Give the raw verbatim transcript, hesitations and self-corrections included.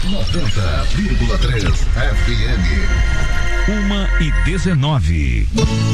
noventa vírgula três F M. Uma e dezenove.